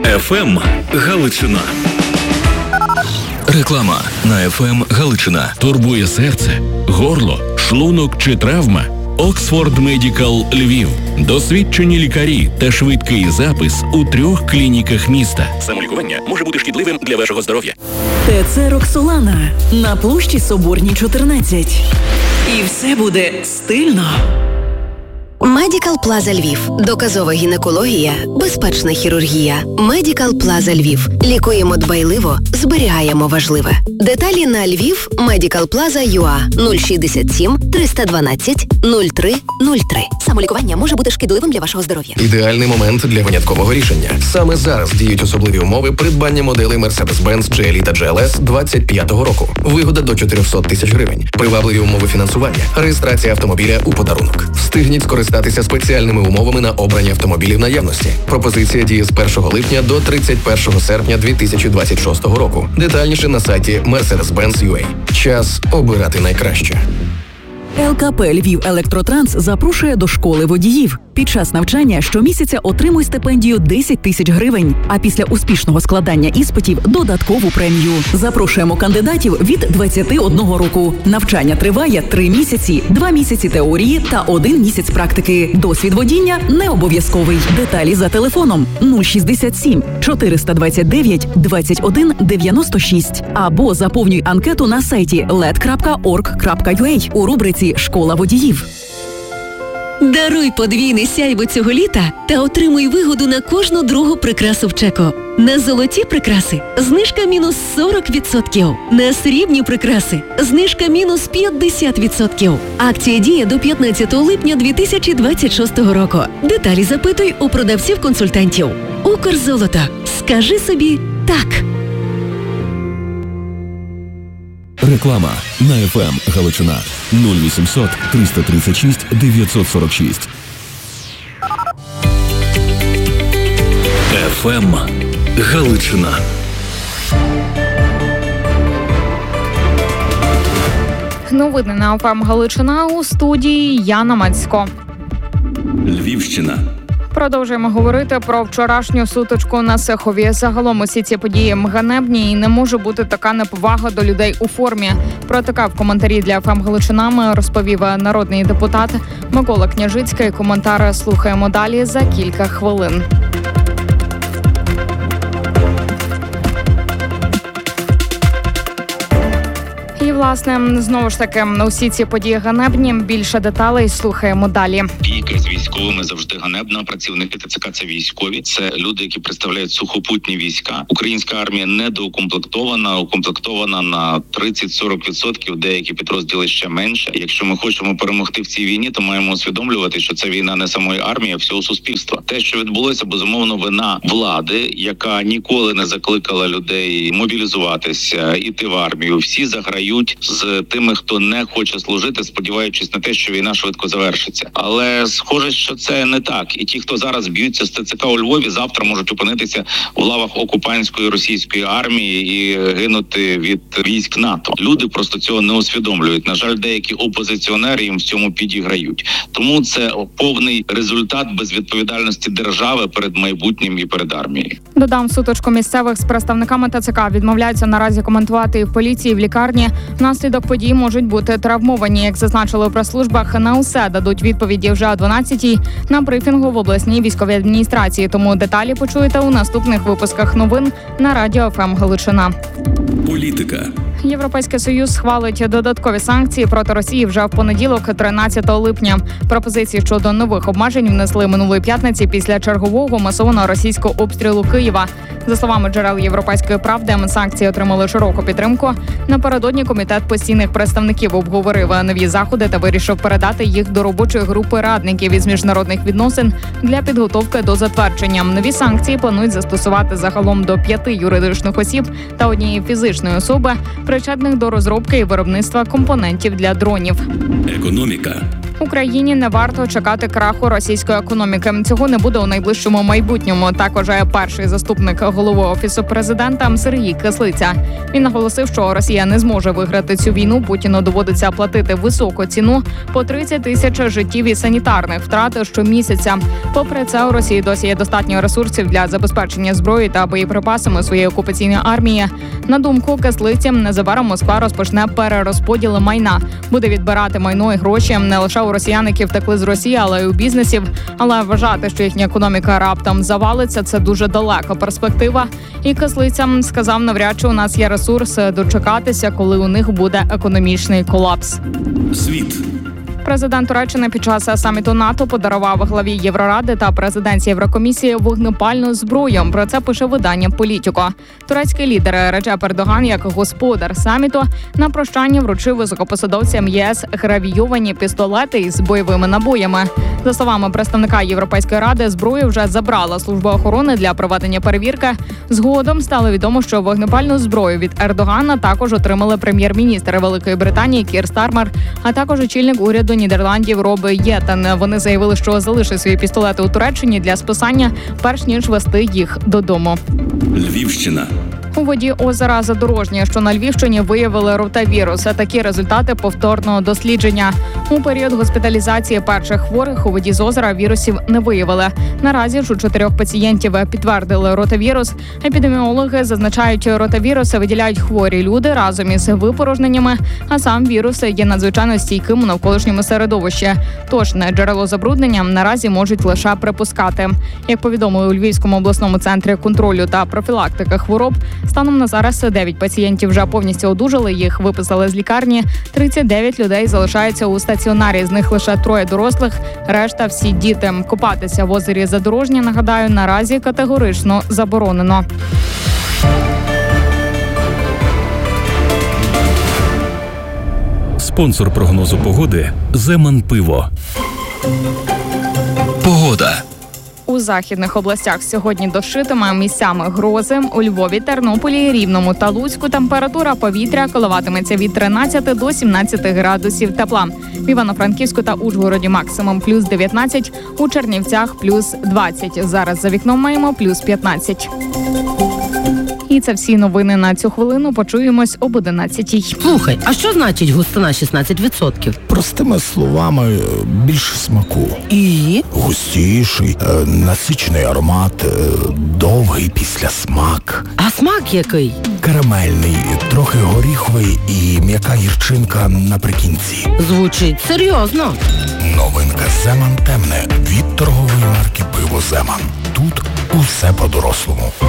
ФМ Галичина. Реклама на ФМ Галичина. Турбує серце, горло, шлунок чи травма? Оксфорд Медикал Львів. Досвідчені лікарі та швидкий запис у 3 клініках міста. Самолікування може бути шкідливим для вашого здоров'я. ТЦ Роксолана на площі Соборній, 14. І все буде стильно. Медикал Плаза Львів. Доказова гінекологія, безпечна хірургія. Медикал Плаза Львів. Лікуємо дбайливо, зберігаємо важливе. Деталі на Львів medicalplaza.ua 067 312 03 03. Самолікування може бути шкідливим для вашого здоров'я. Ідеальний момент для виняткового рішення. Саме зараз діють особливі умови придбання моделей Mercedes-Benz GLE та GLS 25-го року. Вигода до 400 тисяч гривень. Привабливі умови фінансування. Реєстрація автомобіля у подарунок. Встигніть скористатися спеціальними умовами на обрані автомобілі в наявності. Пропозиція діє з 1 липня до 31 серпня 2026 року. Детальніше на сайті Mercedes-Benz.ua. Час обирати найкраще. ЛКП Львів Електротранс запрошує до школи водіїв. Під час навчання щомісяця отримуй стипендію 10 тисяч гривень, а після успішного складання іспитів – додаткову премію. Запрошуємо кандидатів від 21 року. Навчання триває 3 місяці, 2 місяці теорії та 1 місяць практики. Досвід водіння не обов'язковий. Деталі за телефоном 067 429 21 96 або заповнюй анкету на сайті led.org.ua у рубриці «Школа водіїв». Даруй подвійне сяйво цього літа та отримуй вигоду на кожну другу прикрасу в Чеко. На золоті прикраси – знижка мінус 40%. На срібні прикраси – знижка мінус 50%. Акція діє до 15 липня 2026 року. Деталі запитуй у продавців-консультантів. Укрзолото. Скажи собі «так». Реклама на ФМ Галичина 0800 336 946. ФМ Галичина. Новини на ФМ Галичина, у студії Яна Мацько. Львівщина. Продовжуємо говорити про вчорашню сутичку на Сихові. Загалом усі ці події ганебні і не може бути така неповага до людей у формі. Про таке в коментарі для ФМ Галичина розповів народний депутат Микола Княжицький. Коментар слухаємо далі за кілька хвилин. І, власне, знову ж таки, усі ці події ганебні. Більше деталей слухаємо далі. Бійка з військовими завжди ганебна. Працівники ТЦК – це військові. Це люди, які представляють сухопутні війська. Українська армія недоукомплектована, укомплектована на 30-40%, деякі підрозділи ще менше. Якщо ми хочемо перемогти в цій війні, то маємо усвідомлювати, що це війна не самої армії, а всього суспільства. Те, що відбулося, безумовно, вина влади, яка ніколи не закликала людей мобілізуватися, іти в армію. Всі заграють з тими, хто не хоче служити, сподіваючись на те, що війна швидко завершиться. Але схоже, що це не так. І ті, хто зараз б'ються з ТЦК у Львові, завтра можуть опинитися в лавах окупантської російської армії і гинути від військ НАТО. Люди просто цього не усвідомлюють. На жаль, деякі опозиціонери їм в цьому підіграють. Тому це повний результат безвідповідальності держави перед майбутнім і перед армією. Додам, сутичку місцевих з представниками ТЦК відмовляються наразі коментувати і в поліції, і в лікарні. Внаслідок подій можуть бути травмовані. Як зазначили у прес-службах, на усе дадуть відповіді вже о 12-й на брифінгу в обласній військовій адміністрації. Тому деталі почуєте у наступних випусках новин на Радіо ФМ Галичина. Політика. Європейський Союз схвалить додаткові санкції проти Росії вже в понеділок, 13 липня. Пропозиції щодо нових обмежень внесли минулої п'ятниці після чергового масованого російського обстрілу Києва. За словами джерел Європейської правди, санкції отримали широку підтримку. Напередодні комітет постійних представників обговорив нові заходи та вирішив передати їх до робочої групи радників із міжнародних відносин для підготовки до затвердження. Нові санкції планують застосувати загалом до 5 юридичних осіб та однієї фізичної особи, причетних до розробки і виробництва компонентів для дронів. Економіка. Україні не варто чекати краху російської економіки. Цього не буде у найближчому майбутньому. Так вважає перший заступник голови Офісу президента Сергій Кислиця. Він наголосив, що Росія не зможе виграти цю війну. Путіну доводиться платити високу ціну по 30 тисяч життів і санітарних втрат щомісяця. Попри це, у Росії досі є достатньо ресурсів для забезпечення зброї та боєприпасами своєї окупаційної армії. На думку Кислиці, незабаром Москва розпочне перерозподіл майна. Буде відбирати майно і гроші не лише у росіян, які втекли з Росії, але й у бізнесів. Але вважати, що їхня економіка раптом завалиться, це дуже далека перспектива. І Кислиця сказав, навряд чи у нас є ресурс дочекатися, коли у них буде економічний колапс. Світ. Президент Туреччини під час саміту НАТО подарував главі Євроради та президенції Єврокомісії вогнепальну зброю. Про це пише видання «Політіко». Турецький лідер Реджеп Ердоган, як господар саміту, на прощання вручив високопосадовцям ЄС гравійовані пістолети із бойовими набоями. За словами представника Європейської ради, зброю вже забрала служба охорони для проведення перевірки. Згодом стало відомо, що вогнепальну зброю від Ердогана також отримали прем'єр-міністр Великої Британії Кір Стармер, а також очільник уряду Нідерландів Роб Єтен. Вони заявили, що залишать свої пістолети у Туреччині для списання, перш ніж вести їх додому. Львівщина. У воді озера Задорожнє, що на Львівщині, виявили ротавірус. Такі результати повторного дослідження. У період госпіталізації перших хворих у воді з озера вірусів не виявили. Наразі ж у 4 пацієнтів підтвердили ротавірус. Епідеміологи зазначають, ротавірус виділяють хворі люди разом із випорожненнями, а сам вірус є надзвичайно стійким у навколишньому середовищі. Точне джерело забруднення наразі можуть лише припускати. Як повідомили у Львівському обласному центрі контролю та профілактики хвороб, станом на зараз 9 пацієнтів вже повністю одужали, їх виписали з лікарні. 39 людей залишаються у стаціонарі, з них лише 3 дорослих, решта всі діти. Купатися в озері Задорожнє, нагадаю, наразі категорично заборонено. Спонсор прогнозу погоди – Земан Пиво. Погода. У західних областях сьогодні дощитиме, місцями грози. У Львові, Тернополі, Рівному та Луцьку температура повітря коливатиметься від 13 до 17 градусів тепла. В Івано-Франківську та Ужгороді максимум плюс 19, у Чернівцях плюс 20. Зараз за вікном маємо плюс 15. І це всі новини на цю хвилину. Почуємось об 11-й. Слухай, а що значить густина 16%? Простими словами, більше смаку. І? Густіший, насичений аромат, довгий післясмак. А смак який? Карамельний, трохи горіховий і м'яка гірчинка наприкінці. Звучить серйозно. Новинка «Земан темне» від торгової марки «Пиво Земан». Тут усе по-дорослому.